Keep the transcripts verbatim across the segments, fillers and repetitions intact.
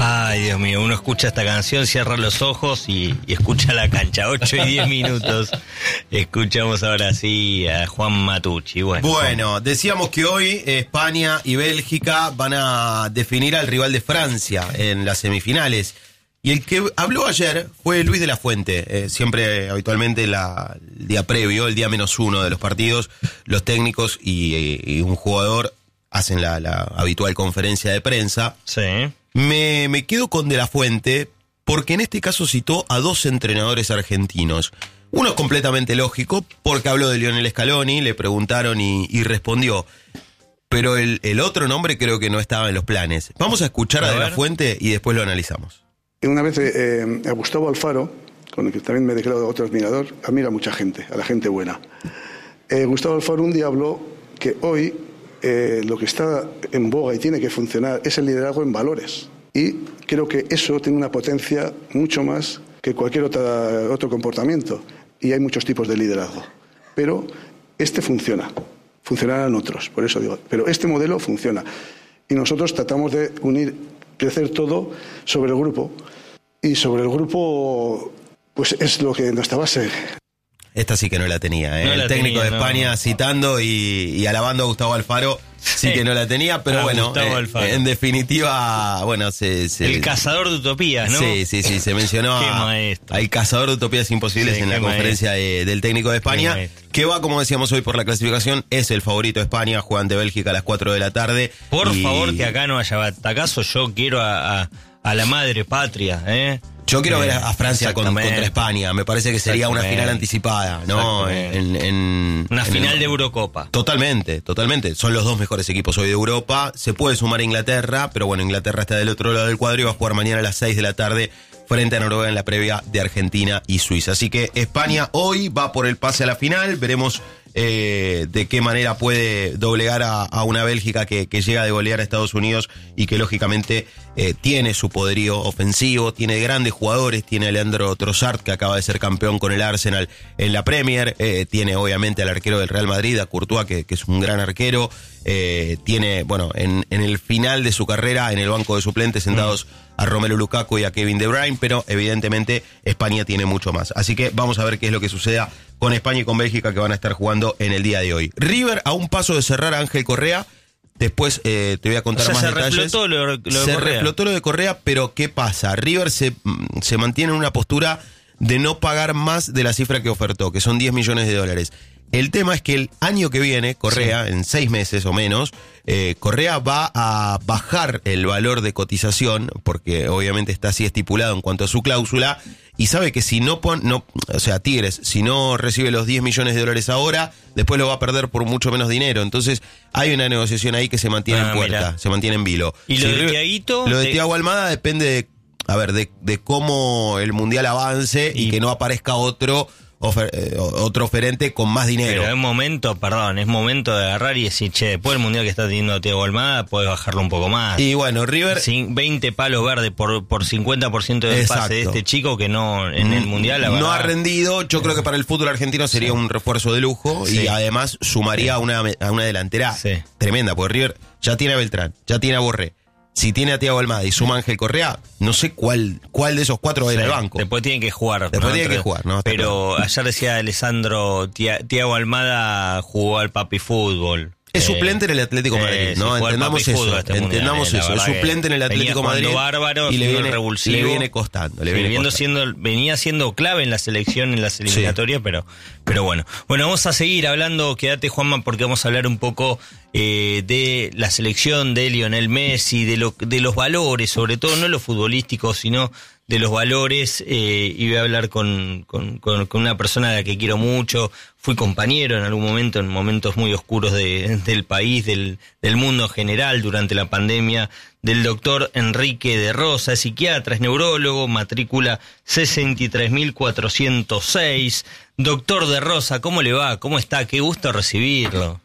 Ay, Dios mío, uno escucha esta canción, cierra los ojos y, y escucha la cancha. ocho y diez minutos. Escuchamos ahora sí a Juan Matucci. Bueno, bueno, decíamos que hoy España y Bélgica van a definir al rival de Francia en las semifinales. Y el que habló ayer fue Luis de la Fuente. Eh, siempre, habitualmente, la, el día previo, el día menos uno de los partidos, los técnicos y, y un jugador hacen la, la habitual conferencia de prensa. Sí. Me, me quedo con De la Fuente porque en este caso citó a dos entrenadores argentinos. Uno es completamente lógico porque habló de Lionel Scaloni, le preguntaron y, y respondió. Pero el, el otro nombre creo que no estaba en los planes. Vamos a escuchar a, a De la Fuente y después lo analizamos. Una vez eh, a Gustavo Alfaro, con el que también me declaro otro admirador, admira a mucha gente, a la gente buena. Eh, Gustavo Alfaro un día habló que hoy eh, lo que está en boga y tiene que funcionar es el liderazgo en valores. Y creo que eso tiene una potencia mucho más que cualquier otra, otro comportamiento. Y hay muchos tipos de liderazgo. Pero este funciona. Funcionarán otros, por eso digo. Pero este modelo funciona. Y nosotros tratamos de unir, crecer todo sobre el grupo. Y sobre el grupo, pues es lo que nuestra base. Esta sí que no la tenía, ¿eh? No el la técnico tenía, de no. España citando y, y alabando a Gustavo Alfaro, sí, sí que no la tenía, pero a bueno, eh, en definitiva, bueno, se... se el cazador de utopías, ¿no? Sí, sí, sí, se mencionó a, al cazador de utopías imposibles sí, en la conferencia de, del técnico de España, que va, como decíamos hoy, por la clasificación, es el favorito de España, juega ante Bélgica a las cuatro de la tarde. Por y... favor, que acá no haya batacazo, yo quiero a, a, a la madre patria, ¿eh? Yo quiero eh, ver a Francia con, contra España. Me parece que sería una final anticipada, ¿no? En, en, una en final el... de Eurocopa. Totalmente, totalmente. Son los dos mejores equipos hoy de Europa. Se puede sumar a Inglaterra, pero bueno, Inglaterra está del otro lado del cuadro y va a jugar mañana a las seis de la tarde frente a Noruega en la previa de Argentina y Suiza. Así que España hoy va por el pase a la final. Veremos eh, de qué manera puede doblegar a, a una Bélgica que, que llega de golear a Estados Unidos y que lógicamente eh, tiene su poderío ofensivo, tiene grandes jugadores, tiene a Leandro Trossard, que acaba de ser campeón con el Arsenal en la Premier, eh, tiene obviamente al arquero del Real Madrid, a Courtois, que, que es un gran arquero, eh, tiene, bueno, en, en el final de su carrera, en el banco de suplentes, sentados mm. a Romelu Lukaku y a Kevin De Bruyne, pero evidentemente España tiene mucho más. Así que vamos a ver qué es lo que suceda con España y con Bélgica, que van a estar jugando en el día de hoy. River a un paso de cerrar a Ángel Correa. Después eh, te voy a contar o sea, más se detalles. Reflotó lo, lo de se Correa. reflotó lo de Correa, pero ¿qué pasa? River se, se mantiene en una postura de no pagar más de la cifra que ofertó, que son diez millones de dólares. El tema es que el año que viene, Correa, sí. en seis meses o menos, eh, Correa va a bajar el valor de cotización, porque obviamente está así estipulado en cuanto a su cláusula, y sabe que si no pone, no, o sea, Tigres, si no recibe los diez millones de dólares ahora, después lo va a perder por mucho menos dinero. Entonces, hay una negociación ahí que se mantiene ah, en puerta, mirá. se mantiene en vilo. ¿Y si lo de River, Thiaguito? Lo de te... Thiago Almada depende de, a ver, de, de cómo el Mundial avance y, y que no aparezca otro... Ofer, eh, otro oferente con más dinero. Pero es momento, perdón, es momento de agarrar y decir, che, después del mundial que está teniendo Thiago Almada, puedes bajarlo un poco más. Y bueno, River... Sin veinte palos verdes por, por cincuenta por ciento del pase de este chico que no, en el mundial, la no verdad, ha rendido. Yo creo que para el fútbol argentino sería sí. un refuerzo de lujo sí. y además sumaría sí. a, una, a una delantera sí. tremenda, porque River ya tiene a Beltrán, ya tiene a Borré. Si tiene a Thiago Almada y suma a Ángel Correa, no sé cuál cuál de esos cuatro va a ir al banco. Después tienen que jugar. Después ¿no? tienen que jugar, ¿no? Está Pero claro. ayer decía Alessandro, Thiago Almada jugó al papi fútbol. Es eh, suplente en el Atlético de Madrid, eh, ¿no? Sí, entendamos eso, este entendamos mundial, eso. Es suplente en el Atlético de Madrid bárbaro, y le viene, revulsivo, le viene costando. Le sí, viene costando. Siendo, venía siendo clave en la selección, en las eliminatorias, sí. pero, pero bueno. Bueno, vamos a seguir hablando, quédate Juanma, porque vamos a hablar un poco eh, de la selección de Lionel Messi, de, lo, de los valores, sobre todo, no los futbolísticos, sino de los valores, eh, y voy a hablar con, con, con, con una persona a la que quiero mucho. Fui compañero en algún momento, en momentos muy oscuros de, del país, del, del mundo en general, durante la pandemia, del doctor Enrique de Rosa, es psiquiatra, es neurólogo, matrícula sesenta y tres mil cuatrocientos seis. Doctor de Rosa, ¿cómo le va? ¿Cómo está? Qué gusto recibirlo.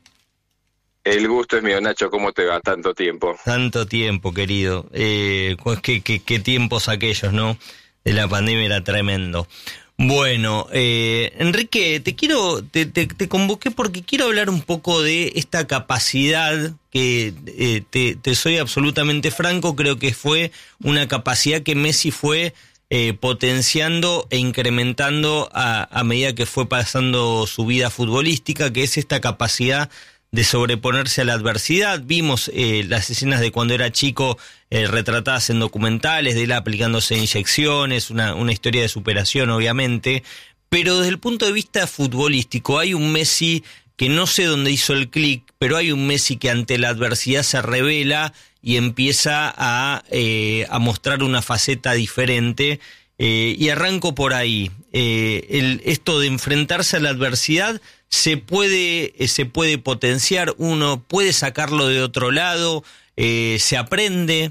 El gusto es mío, Nacho. ¿Cómo te va? Tanto tiempo. Tanto tiempo, querido. Eh, qué, qué, qué tiempos aquellos, ¿no? De la pandemia era tremendo. Bueno, eh, Enrique, te quiero, te, te, te convoqué porque quiero hablar un poco de esta capacidad que, eh, te, te soy absolutamente franco, creo que fue una capacidad que Messi fue eh, potenciando e incrementando a, a medida que fue pasando su vida futbolística, que es esta capacidad de sobreponerse a la adversidad. Vimos eh, las escenas de cuando era chico eh, retratadas en documentales, de él aplicándose inyecciones, una, una historia de superación obviamente, pero desde el punto de vista futbolístico hay un Messi que no sé dónde hizo el clic, pero hay un Messi que ante la adversidad se revela y empieza a, eh, a mostrar una faceta diferente. Eh, y arranco por ahí. Eh, el, esto de enfrentarse a la adversidad se puede, eh, se puede potenciar, uno puede sacarlo de otro lado, eh, se aprende.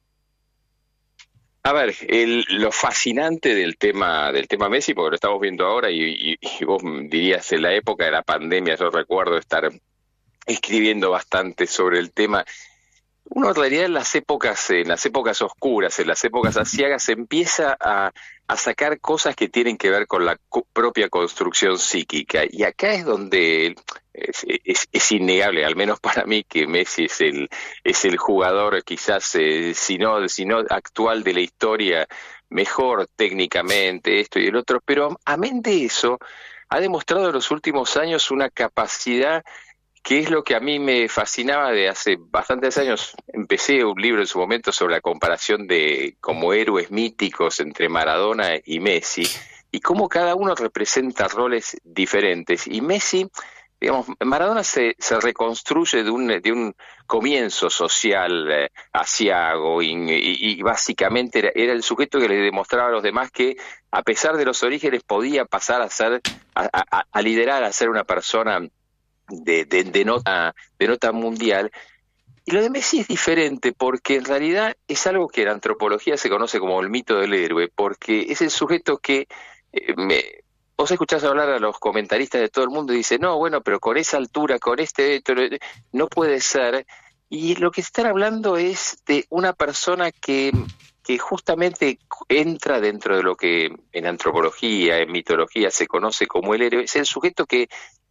A ver, el, lo fascinante del tema del tema Messi, porque lo estamos viendo ahora y, y, y vos dirías en la época de la pandemia, yo recuerdo estar escribiendo bastante sobre el tema. Uno en realidad en las épocas, en las épocas oscuras, en las épocas aciagas, empieza a, a sacar cosas que tienen que ver con la co- propia construcción psíquica. Y acá es donde es, es, es innegable, al menos para mí, que Messi es el, es el jugador quizás, eh, si no, si no actual de la historia, mejor técnicamente, esto y el otro. Pero amén de eso, ha demostrado en los últimos años una capacidad que es lo que a mí me fascinaba de hace bastantes años. Empecé un libro en su momento sobre la comparación de como héroes míticos entre Maradona y Messi, y cómo cada uno representa roles diferentes. Y Messi, digamos, Maradona se, se reconstruye de un, de un comienzo social eh, aciago, y, y, y básicamente era, era el sujeto que le demostraba a los demás que, a pesar de los orígenes, podía pasar a ser, a, a, a liderar, a ser una persona De, de, de, nota, de nota mundial. Y lo de Messi es diferente porque en realidad es algo que en antropología se conoce como el mito del héroe, porque es el sujeto que eh, me, vos escuchás hablar a los comentaristas de todo el mundo y dicen, no, bueno, pero con esa altura, con este, no puede ser. Y lo que están hablando es de una persona que, que justamente entra dentro de lo que en antropología, en mitología se conoce como el héroe. Es el sujeto que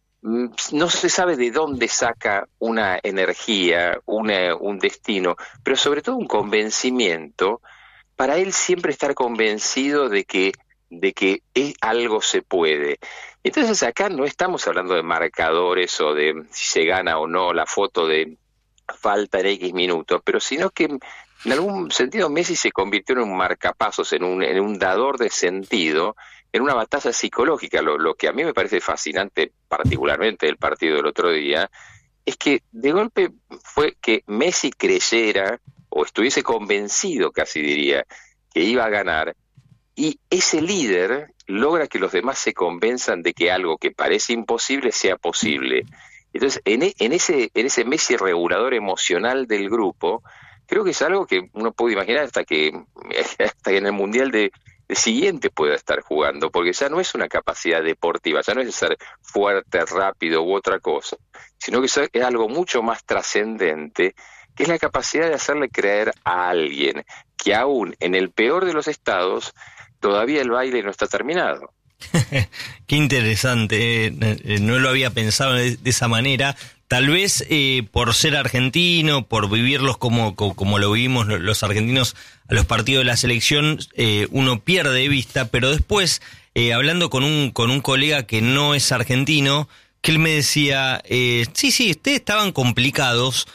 no se sabe de dónde saca una energía, una, un destino, pero sobre todo un convencimiento, para él siempre estar convencido de que, de que es, algo se puede. Entonces acá no estamos hablando de marcadores o de si se gana o no la foto de falta en X minutos, pero sino que en algún sentido Messi se convirtió en un marcapasos, en un, en un dador de sentido, en una batalla psicológica. Lo, lo que a mí me parece fascinante, particularmente del partido del otro día, es que de golpe fue que Messi creyera, o estuviese convencido, casi diría, que iba a ganar, y ese líder logra que los demás se convenzan de que algo que parece imposible sea posible. Entonces, en, en, ese, en ese Messi regulador emocional del grupo, creo que es algo que uno puede imaginar hasta que, hasta que en el Mundial de el siguiente pueda estar jugando, porque ya no es una capacidad deportiva, ya no es ser fuerte, rápido u otra cosa, sino que es algo mucho más trascendente, que es la capacidad de hacerle creer a alguien que aún en el peor de los estados, todavía el baile no está terminado. Qué interesante, eh, no lo había pensado de, de esa manera. Tal vez eh, por ser argentino, por vivirlos como, como, como lo vivimos los argentinos a los partidos de la selección, eh, uno pierde de vista, pero después, eh, hablando con un, con un colega que no es argentino, que él me decía, eh, sí, sí, ustedes estaban complicados,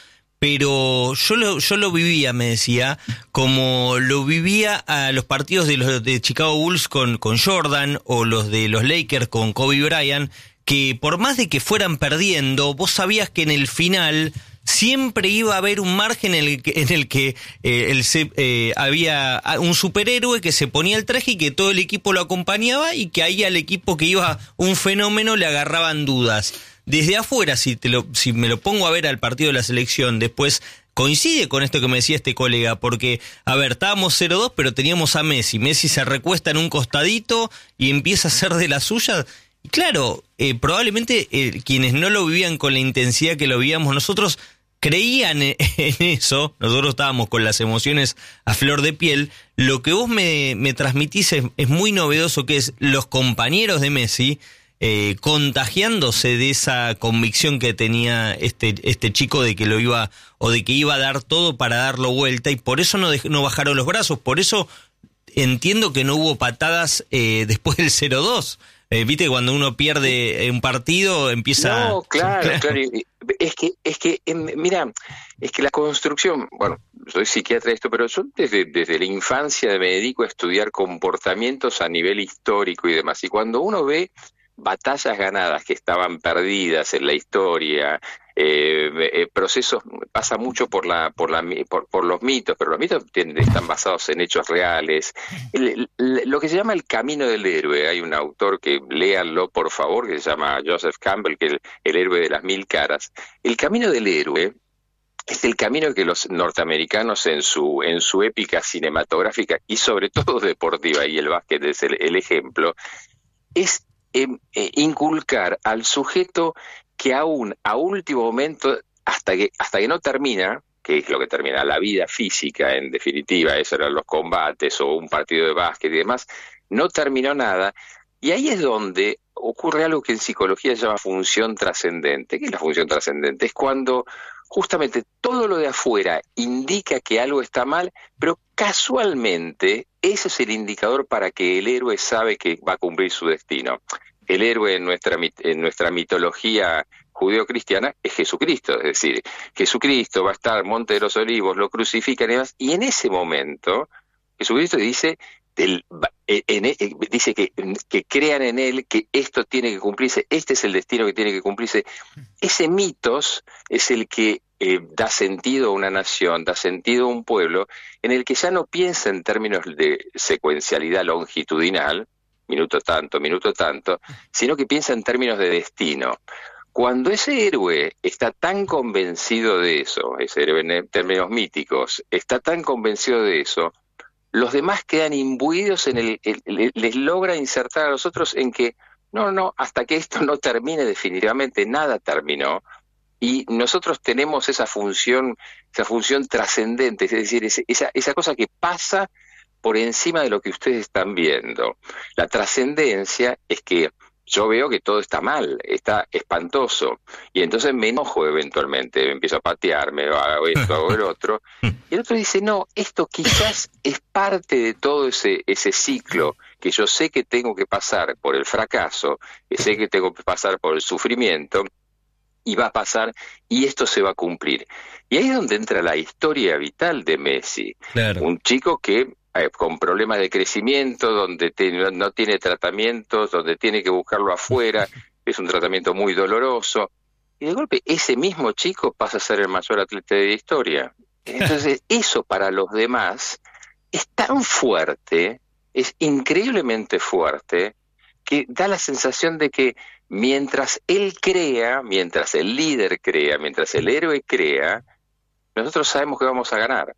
pero yo lo, yo lo vivía, me decía, como lo vivía a los partidos de los de Chicago Bulls con, con Jordan, o los de los Lakers con Kobe Bryant, que por más de que fueran perdiendo, vos sabías que en el final siempre iba a haber un margen en el que, en el que eh, el, eh, había un superhéroe que se ponía el traje y que todo el equipo lo acompañaba, y que ahí al equipo que iba un fenómeno le agarraban dudas. Desde afuera, si, te lo, si me lo pongo a ver al partido de la selección, después coincide con esto que me decía este colega, porque, a ver, estábamos cero dos, pero teníamos a Messi. Messi se recuesta en un costadito y empieza a hacer de la suya. Y claro, eh, probablemente eh, quienes no lo vivían con la intensidad que lo vivíamos nosotros, creían en eso, nosotros estábamos con las emociones a flor de piel. Lo que vos me, me transmitís es, es muy novedoso, que es los compañeros de Messi eh, contagiándose de esa convicción que tenía este, este chico de que lo iba, o de que iba a dar todo para darlo vuelta, y por eso no, dej- no bajaron los brazos, por eso entiendo que no hubo patadas eh, después del cero dos. Eh, Viste, cuando uno pierde un partido empieza... No, claro, claro. claro. Es que, es que, mira, es que la construcción, bueno, soy psiquiatra de esto, pero yo desde, desde la infancia me dedico a estudiar comportamientos a nivel histórico y demás. Y cuando uno ve batallas ganadas que estaban perdidas en la historia, eh, eh, procesos, pasa mucho por la por la por, por los mitos, pero los mitos tienen, están basados en hechos reales. El, el, lo que se llama el camino del héroe, hay un autor que léanlo por favor, que se llama Joseph Campbell, que es el, el héroe de las mil caras. El camino del héroe es el camino que los norteamericanos en su en su épica cinematográfica y sobre todo deportiva, y el básquet es el, el ejemplo, es Eh, eh, inculcar al sujeto que aún a último momento, hasta que hasta que no termina, que es lo que termina la vida física en definitiva, eso eran los combates o un partido de básquet y demás, no terminó nada, y ahí es donde ocurre algo que en psicología se llama función trascendente. ¿Qué es la función trascendente? Es cuando justamente todo lo de afuera indica que algo está mal, pero casualmente ese es el indicador para que el héroe sabe que va a cumplir su destino. El héroe en nuestra en nuestra mitología judeocristiana es Jesucristo, es decir, Jesucristo va a estar en Monte de los Olivos, lo crucifican y demás, y en ese momento Jesucristo dice del, en, en, dice que, que crean en él, que esto tiene que cumplirse, este es el destino que tiene que cumplirse. Ese mitos es el que eh, da sentido a una nación, da sentido a un pueblo, en el que ya no piensa en términos de secuencialidad longitudinal, minuto tanto, minuto tanto, sino que piensa en términos de destino. Cuando ese héroe está tan convencido de eso, ese héroe en términos míticos, está tan convencido de eso, los demás quedan imbuidos en el, el, el, les logra insertar a los otros en que no, no, hasta que esto no termine definitivamente, nada terminó, y nosotros tenemos esa función, esa función trascendente, es decir, esa, esa cosa que pasa por encima de lo que ustedes están viendo. La trascendencia es que yo veo que todo está mal, está espantoso, y entonces me enojo eventualmente, me empiezo a patearme, hago esto, hago el otro, y el otro dice, no, esto quizás es parte de todo ese, ese ciclo, que yo sé que tengo que pasar por el fracaso, que sé que tengo que pasar por el sufrimiento, y va a pasar, y esto se va a cumplir. Y ahí es donde entra la historia vital de Messi, claro. Un chico que Eh, con problemas de crecimiento, donde te, no tiene tratamientos, donde tiene que buscarlo afuera, es un tratamiento muy doloroso, y de golpe ese mismo chico pasa a ser el mayor atleta de la historia. Entonces eso para los demás es tan fuerte, es increíblemente fuerte, que da la sensación de que mientras él crea, mientras el líder crea, mientras el héroe crea, nosotros sabemos que vamos a ganar.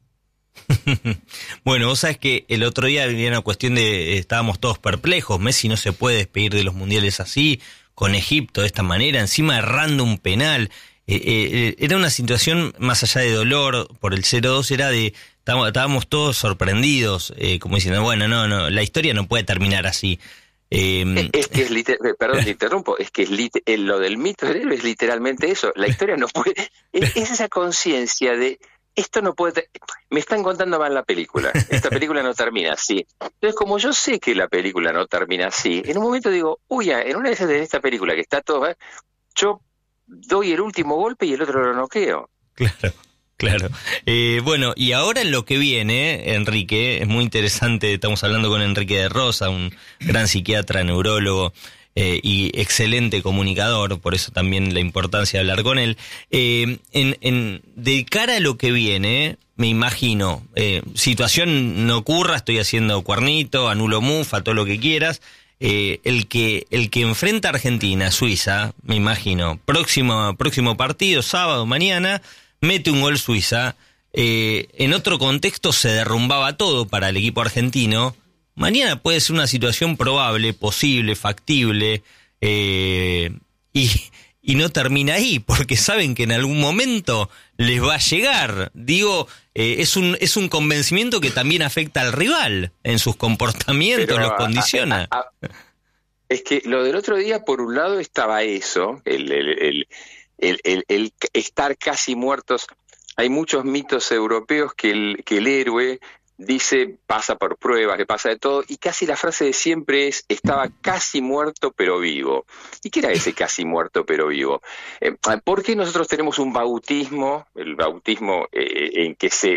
Bueno, vos sabés que el otro día había una cuestión de, estábamos todos perplejos, Messi no se puede despedir de los mundiales así, con Egipto de esta manera, encima errando un penal, eh, eh, era una situación más allá de dolor por el cero dos, era de, estábamos, estábamos todos sorprendidos, eh, como diciendo, bueno, no, no, la historia no puede terminar así. Eh, es que es liter- perdón, te interrumpo, es que es lit- lo del mito del héroe es literalmente eso, la historia no puede, es, es esa conciencia de esto no puede, me están contando mal la película, esta película no termina así. Entonces, como yo sé que la película no termina así, en un momento digo, uy, en una de esas de esta película que está todo, ¿eh? yo doy el último golpe y el otro lo noqueo. Claro, claro. Eh, bueno, y ahora en lo que viene, Enrique, es muy interesante, estamos hablando con Enrique de Rosa, un gran psiquiatra, neurólogo, Eh, y excelente comunicador, por eso también la importancia de hablar con él. Eh, en, en, de cara a lo que viene, me imagino, eh, situación no ocurra, estoy haciendo cuernito, anulo mufa, todo lo que quieras, eh, el que el que enfrenta a Argentina, Suiza, me imagino, próximo, próximo partido, sábado, mañana, mete un gol Suiza, eh, en otro contexto se derrumbaba todo para el equipo argentino. Mañana puede ser una situación probable, posible, factible, eh, y, y no termina ahí, porque saben que en algún momento les va a llegar. Digo, eh, es un es un convencimiento que también afecta al rival en sus comportamientos, Pero, los a, condiciona. A, a, a, es que lo del otro día, por un lado, estaba eso, el, el, el, el, el, el estar casi muertos. Hay muchos mitos europeos que el, que el héroe dice, pasa por pruebas, le pasa de todo, y casi la frase de siempre es, estaba casi muerto pero vivo. ¿Y qué era ese casi muerto pero vivo? Eh, ¿Por qué nosotros tenemos un bautismo, el bautismo eh, en que se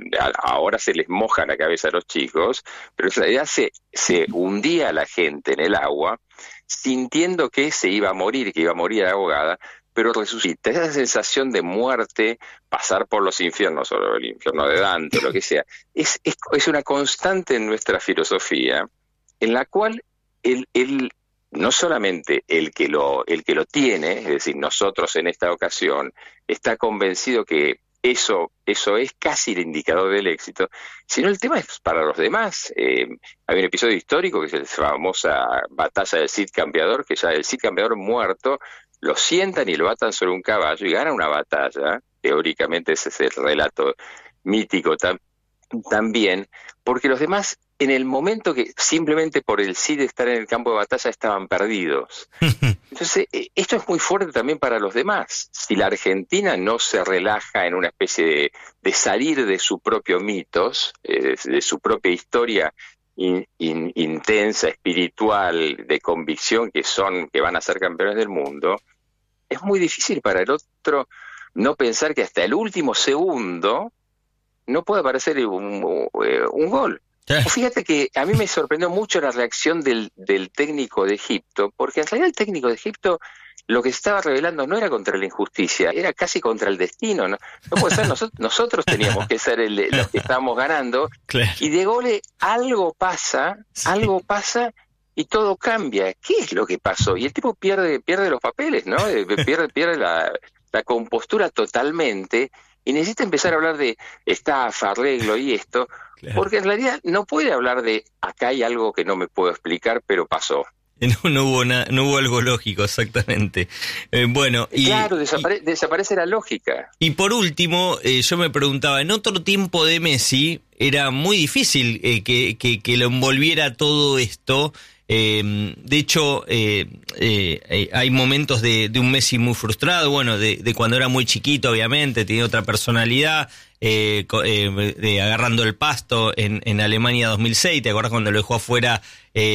ahora se les moja la cabeza a los chicos, pero en realidad se, se hundía a la gente en el agua, sintiendo que se iba a morir, que iba a morir ahogada, pero resucita. Esa sensación de muerte, pasar por los infiernos, o el infierno de Dante, lo que sea, es, es, es una constante en nuestra filosofía, en la cual el, el, no solamente el que, lo, el que lo tiene, es decir, nosotros en esta ocasión, está convencido que eso, eso es casi el indicador del éxito, sino el tema es para los demás. Eh, hay un episodio histórico que es la famosa batalla del Cid Campeador, que ya el Cid Campeador muerto, lo sientan y lo atan sobre un caballo y gana una batalla. Teóricamente ese es el relato mítico tam- también, porque los demás, en el momento que simplemente por el sí de estar en el campo de batalla, estaban perdidos. Entonces, esto es muy fuerte también para los demás. Si la Argentina no se relaja en una especie de, de salir de su propio mitos, eh, de su propia historia In, in, intensa, espiritual, de convicción que son, que van a ser campeones del mundo, es muy difícil para el otro no pensar que hasta el último segundo no puede aparecer un, un gol. ¿Sí? Fíjate que a mí me sorprendió mucho la reacción del, del técnico de Egipto, porque en realidad el técnico de Egipto lo que se estaba revelando no era contra la injusticia, era casi contra el destino. No, no puede ser, nosotros, nosotros teníamos que ser el, los que estábamos ganando, claro. Y de gole algo pasa, sí. algo pasa y todo cambia. ¿Qué es lo que pasó? Y el tipo pierde, pierde los papeles, ¿no? Pierde, pierde la, la compostura totalmente y necesita empezar a hablar de estafa, arreglo y esto, claro. Porque en realidad no puede hablar de acá hay algo que no me puedo explicar, pero pasó. No, no hubo na, no hubo algo lógico, exactamente. Eh, bueno, y, claro, desapare, y, desaparece la lógica. Y por último, eh, yo me preguntaba, en otro tiempo de Messi era muy difícil eh, que, que, que lo envolviera todo esto. Eh, de hecho, eh, eh, hay momentos de, de un Messi muy frustrado, bueno, de, de cuando era muy chiquito, obviamente, tenía otra personalidad. Eh, eh, de agarrando el pasto en, en Alemania dos mil seis, ¿te acordás cuando lo dejó afuera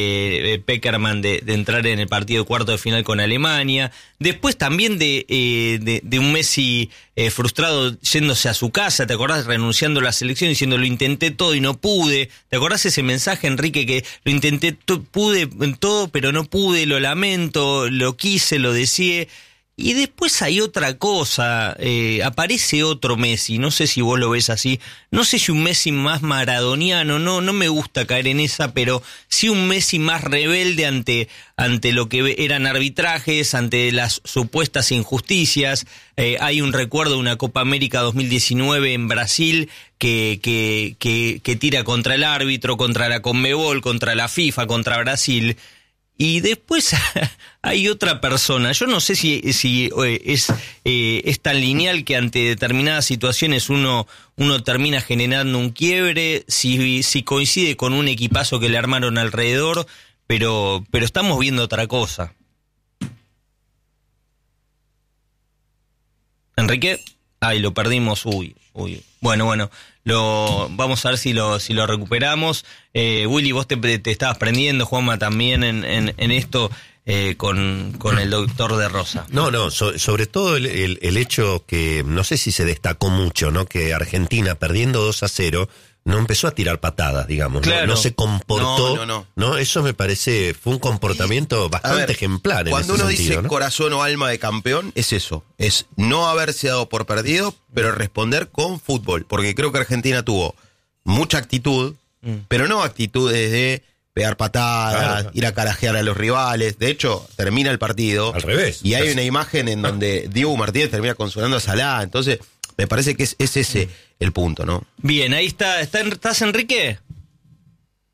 eh, Peckerman de, de entrar en el partido cuarto de final con Alemania? Después también de, eh, de, de un Messi eh, frustrado yéndose a su casa, ¿te acordás? Renunciando a la selección, diciendo lo intenté todo y no pude. ¿Te acordás ese mensaje, Enrique, que lo intenté, to- pude en todo pero no pude, lo lamento, lo quise, lo deseé? Y después hay otra cosa, eh, aparece otro Messi, no sé si vos lo ves así, no sé si un Messi más maradoniano, no no me gusta caer en esa, pero sí un Messi más rebelde ante ante lo que eran arbitrajes, ante las supuestas injusticias. Eh, hay un recuerdo de una Copa América dos mil diecinueve en Brasil que, que, que, que tira contra el árbitro, contra la Conmebol, contra la FIFA, contra Brasil. Y después hay otra persona, yo no sé si, si eh, es, eh, es tan lineal que ante determinadas situaciones uno, uno termina generando un quiebre, si, si coincide con un equipazo que le armaron alrededor, pero, pero estamos viendo otra cosa. ¿Enrique? Ay, lo perdimos, uy, uy. Bueno, bueno, lo vamos a ver si lo si lo recuperamos. Eh, Willy, vos te, te estabas prendiendo, Juanma también en, en, en esto eh, con, con el doctor de Rosa. No, no, so, sobre todo el, el, el hecho que, no sé si se destacó mucho, ¿no? Que Argentina, perdiendo dos a cero, no empezó a tirar patadas, digamos, claro. no, no se comportó, no, no, no. no, eso me parece, fue un comportamiento bastante ver, ejemplar en cuando ese uno sentido, dice ¿no? corazón o alma de campeón, es eso, es no haberse dado por perdido, pero responder con fútbol, porque creo que Argentina tuvo mucha actitud, mm. pero no actitudes de pegar patadas, claro. ir a carajear a los rivales. De hecho, termina el partido al revés, y hay casi. una imagen en donde Diego Martínez termina consolando a Salah, entonces me parece que es, es ese el punto, ¿no? Bien, ahí está, está ¿estás, Enrique?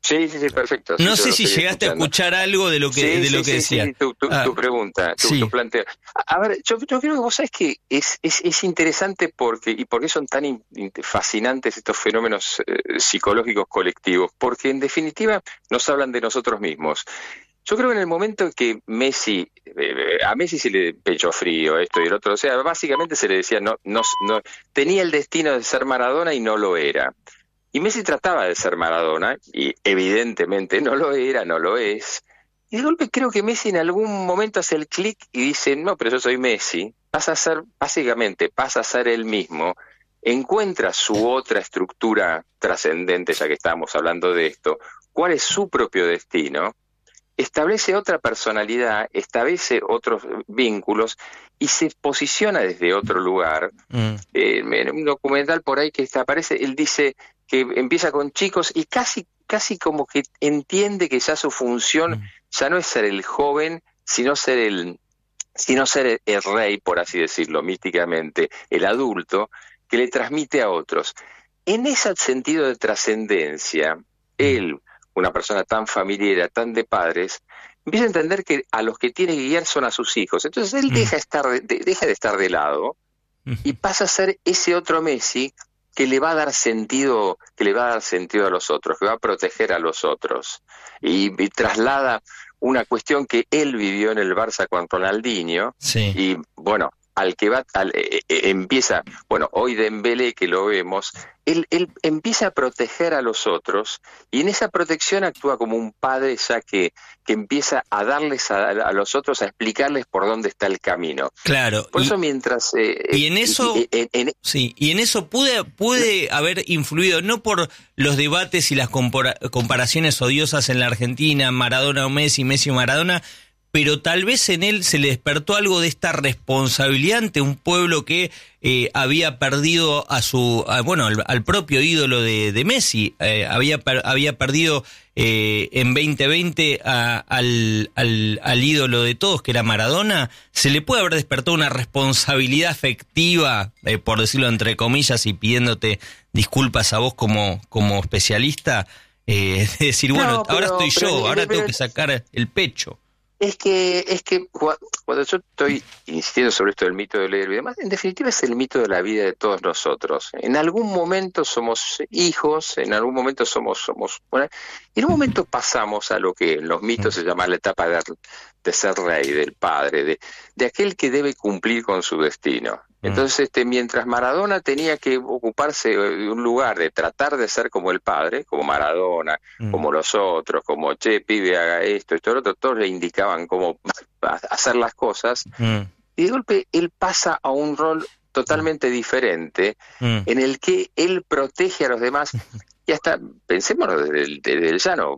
Sí, sí, sí, perfecto. No sí, sé si llegaste escuchando. a escuchar algo de lo que, sí, de lo sí, que sí, decía. Sí, tu, tu, ah. tu pregunta, tu, sí. tu planteo. A, a ver, yo, yo creo que vos sabés que es, es, es interesante porque, y por qué son tan in, in, fascinantes estos fenómenos eh, psicológicos colectivos, porque en definitiva nos hablan de nosotros mismos. Yo creo que en el momento en que Messi, eh, a Messi se le pechó frío esto y el otro, o sea, básicamente se le decía, no, no, no, tenía el destino de ser Maradona y no lo era. Y Messi trataba de ser Maradona, y evidentemente no lo era, no lo es. Y de golpe creo que Messi en algún momento hace el clic y dice, no, pero yo soy Messi. Pasa a ser, básicamente, pasa a ser él mismo. Encuentra su otra estructura trascendente, ya que estábamos hablando de esto. ¿Cuál es su propio destino? Establece otra personalidad, establece otros vínculos y se posiciona desde otro lugar. Mm. Eh, en un documental por ahí que aparece, él dice que empieza con chicos y casi casi como que entiende que ya su función mm. ya no es ser el joven, sino ser el sino ser el, el rey, por así decirlo, místicamente, el adulto, que le transmite a otros. En ese sentido de trascendencia, él, una persona tan familiar, tan de padres, empieza a entender que a los que tiene que guiar son a sus hijos. Entonces él mm. deja, estar de, deja de estar de lado y pasa a ser ese otro Messi que le va a dar sentido, que le va a dar sentido a los otros, que va a proteger a los otros. Y, y traslada una cuestión que él vivió en el Barça con Ronaldinho. Sí. Y bueno, al que va, al, eh, eh, empieza, bueno, hoy Dembélé que lo vemos, él, él empieza a proteger a los otros y en esa protección actúa como un padre ya que, que empieza a darles a, a los otros, a explicarles por dónde está el camino. Claro. Por y, eso mientras... Eh, y en eso, y, en, en, sí, y en eso pude, pude haber influido, no por los debates y las compara, comparaciones odiosas en la Argentina, Maradona o Messi, Messi o Maradona, pero tal vez en él se le despertó algo de esta responsabilidad ante un pueblo que eh, había perdido a su, a, bueno, al, al propio ídolo de, de Messi, eh, había, per, había perdido eh, en veinte veinte a, al, al, al ídolo de todos, que era Maradona. Se le puede haber despertado una responsabilidad afectiva, eh, por decirlo entre comillas, y pidiéndote disculpas a vos como, como especialista, eh, de decir, bueno, no, pero, ahora estoy yo, pero, ahora pero, tengo que sacar el pecho. Es que, es que cuando yo estoy insistiendo sobre esto del mito del héroe y demás, en definitiva es el mito de la vida de todos nosotros. En algún momento somos hijos, en algún momento somos, somos, bueno, en un momento pasamos a lo que en los mitos se llama la etapa de, de ser rey, del padre, de, de aquel que debe cumplir con su destino. Entonces, este, mientras Maradona tenía que ocuparse de un lugar de tratar de ser como el padre, como Maradona, mm. como los otros, como, che, pibe, haga esto, esto, lo otro, todos le indicaban cómo hacer las cosas, mm. y de golpe él pasa a un rol totalmente diferente, mm. en el que él protege a los demás, y hasta, pensemos desde el, desde el llano,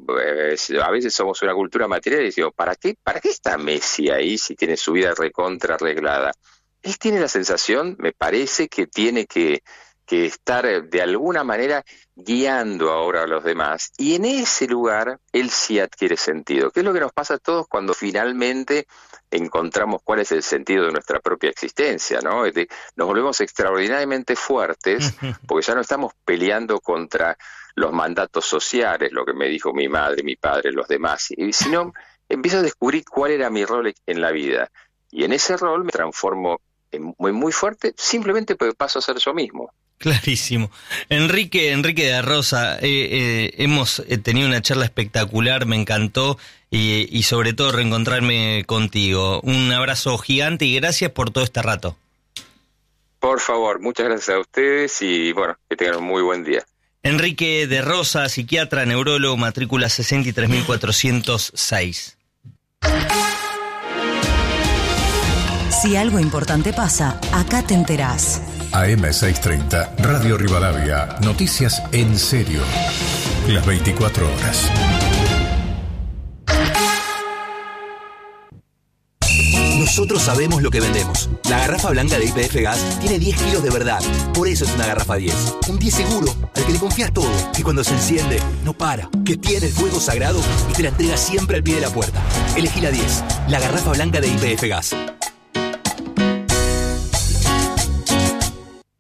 a veces somos una cultura material y decimos, ¿para qué, ¿para qué está Messi ahí si tiene su vida recontra arreglada? Él tiene la sensación, me parece, que tiene que, que estar de alguna manera guiando ahora a los demás. Y en ese lugar, él sí adquiere sentido. ¿Qué es lo que nos pasa a todos cuando finalmente encontramos cuál es el sentido de nuestra propia existencia, ¿no? Nos volvemos extraordinariamente fuertes porque ya no estamos peleando contra los mandatos sociales, lo que me dijo mi madre, mi padre, los demás, y sino empiezo a descubrir cuál era mi rol en la vida. Y en ese rol me transformo en muy, muy fuerte, simplemente porque paso a ser yo mismo. Clarísimo. Enrique, Enrique de Rosa, eh, eh, hemos tenido una charla espectacular, me encantó, y, y sobre todo reencontrarme contigo. Un abrazo gigante y gracias por todo este rato. Por favor, muchas gracias a ustedes y bueno, que tengan un muy buen día. Enrique de Rosa, psiquiatra, neurólogo, matrícula sesenta y tres mil cuatrocientos seis. Si algo importante pasa, acá te enterás. A M seiscientos treinta, Radio Rivadavia, noticias en serio. Las veinticuatro horas. Nosotros sabemos lo que vendemos. La garrafa blanca de Y P F Gas tiene diez kilos de verdad. Por eso es una garrafa diez. Un diez seguro, al que le confías todo. Que cuando se enciende, no para. Que tiene el fuego sagrado y te la entrega siempre al pie de la puerta. Elegí la diez. La garrafa blanca de Y P F Gas.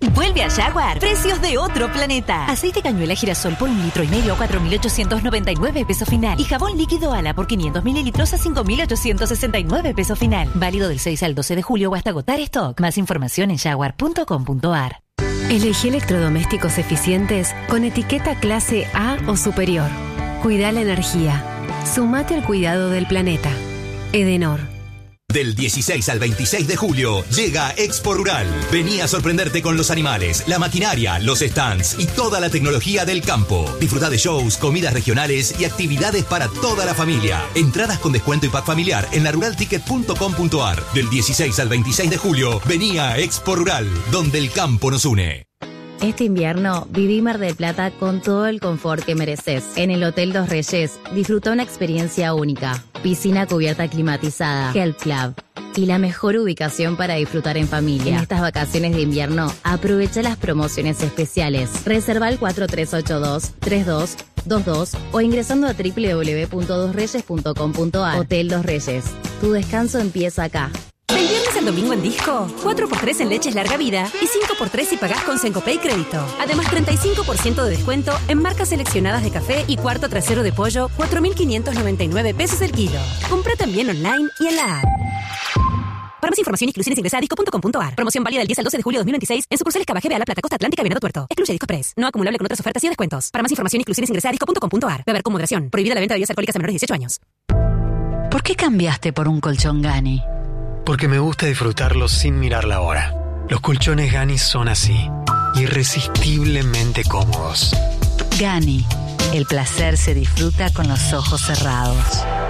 Vuelve a Jaguar. Precios de otro planeta. Aceite cañuela girasol por un litro y medio a cuatro mil ochocientos noventa y nueve pesos final. Y jabón líquido Ala por quinientos mililitros a cinco mil ochocientos sesenta y nueve pesos final. Válido del seis al doce de julio o hasta agotar stock. Más información en jaguar punto com punto a r. Elegí electrodomésticos eficientes con etiqueta clase A o superior. Cuida la energía. Sumate al cuidado del planeta. Edenor. Del dieciséis al veintiséis de julio llega Expo Rural. Vení a sorprenderte con los animales, la maquinaria, los stands y toda la tecnología del campo. Disfruta de shows, comidas regionales y actividades para toda la familia. Entradas con descuento y pack familiar en la rural ticket punto com punto a r. Del dieciséis al veintiséis de julio, vení a Expo Rural, donde el campo nos une. Este invierno viví Mar del Plata con todo el confort que mereces. En el Hotel Dos Reyes disfruta una experiencia única. Piscina cubierta climatizada, Health Club y la mejor ubicación para disfrutar en familia. En estas vacaciones de invierno, aprovecha las promociones especiales. Reserva al cuatro tres ocho dos, tres dos dos dos o ingresando a doble u doble u doble u punto dos reyes punto com punto a r. Hotel Dos Reyes. Tu descanso empieza acá. Del viernes al domingo en Disco, cuatro por tres en leches larga vida y cinco por tres si pagás con Sencopay Crédito. Además, treinta y cinco por ciento de descuento en marcas seleccionadas de café y cuarto trasero de pollo, cuatro mil quinientos noventa y nueve pesos el kilo. Compra también online y en la app. Para más información y exclusiones ingresa a disco punto com punto a r. Promoción válida del diez al doce de julio de dos mil veintiséis en sucursales Cabajé, Beala, Plata, Costa Atlántica y Venado Tuerto. Excluye Disco Press. No acumulable con otras ofertas y descuentos. Para más información y exclusiones ingresa a disco punto com punto a r. Beber con moderación. Prohibida la venta de bebidas alcohólicas a menores de dieciocho años. ¿Por qué cambiaste por un colchón Gani? Porque me gusta disfrutarlos sin mirar la hora. Los colchones Gani son así, irresistiblemente cómodos. Gani, el placer se disfruta con los ojos cerrados.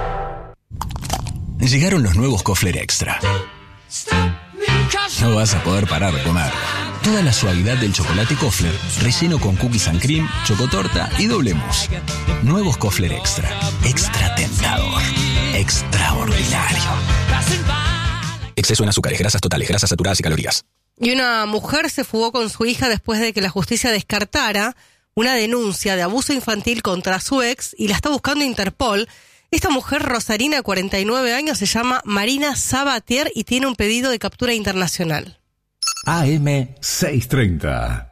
Llegaron los nuevos Kofler Extra. No vas a poder parar de comer. Toda la suavidad del chocolate Kofler, relleno con cookies and cream, chocotorta y doble mousse. Nuevos Kofler Extra. Extra tentador. Extraordinario. Exceso en azúcares, grasas totales, grasas saturadas y calorías. Y una mujer se fugó con su hija después de que la justicia descartara una denuncia de abuso infantil contra su ex y la está buscando Interpol. Esta mujer rosarina, cuarenta y nueve años, se llama Marina Sabatier y tiene un pedido de captura internacional. A M seiscientos treinta.